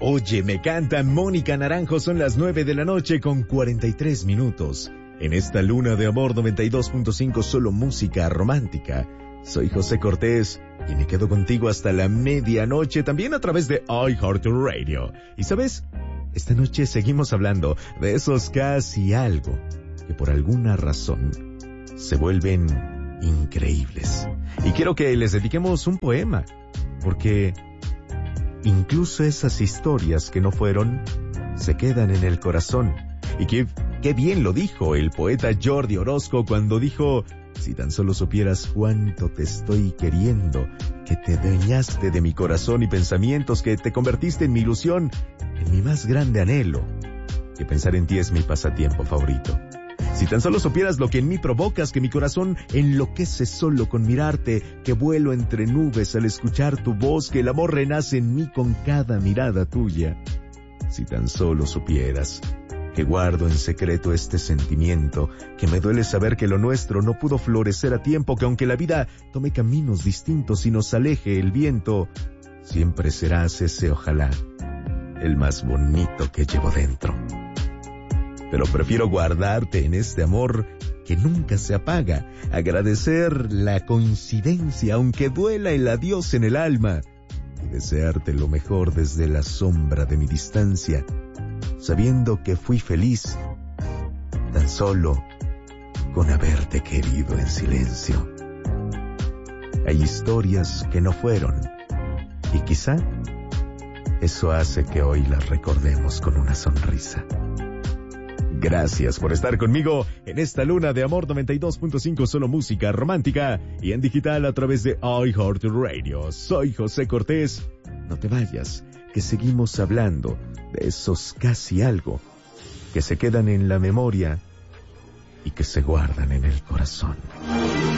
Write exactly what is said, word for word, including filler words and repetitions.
Oye, me canta Mónica Naranjo, son las nueve de la noche con cuarenta y tres minutos. En esta luna de amor noventa y dos punto cinco, solo música romántica. Soy José Cortés y me quedo contigo hasta la medianoche, también a través de iHeartRadio. Y ¿sabes? Esta noche seguimos hablando de esos casi algo que por alguna razón se vuelven increíbles. Y quiero que les dediquemos un poema, porque incluso esas historias que no fueron se quedan en el corazón. Y qué, qué bien lo dijo el poeta Jordi Orozco cuando dijo: si tan solo supieras cuánto te estoy queriendo, que te adueñaste de mi corazón y pensamientos, que te convertiste en mi ilusión, en mi más grande anhelo, que pensar en ti es mi pasatiempo favorito. Si tan solo supieras lo que en mí provocas, que mi corazón enloquece solo con mirarte, que vuelo entre nubes al escuchar tu voz, que el amor renace en mí con cada mirada tuya. Si tan solo supieras que guardo en secreto este sentimiento, que me duele saber que lo nuestro no pudo florecer a tiempo, que aunque la vida tome caminos distintos y nos aleje el viento, siempre serás ese ojalá, el más bonito que llevo dentro. Pero prefiero guardarte en este amor que nunca se apaga, agradecer la coincidencia aunque duela el adiós en el alma, y desearte lo mejor desde la sombra de mi distancia, sabiendo que fui feliz tan solo con haberte querido en silencio. Hay historias que no fueron, y quizá eso hace que hoy las recordemos con una sonrisa. Gracias por estar conmigo en esta luna de amor noventa y dos punto cinco, solo música romántica, y en digital a través de iHeartRadio. Soy José Cortés. No te vayas, que seguimos hablando de esos casi algo que se quedan en la memoria y que se guardan en el corazón.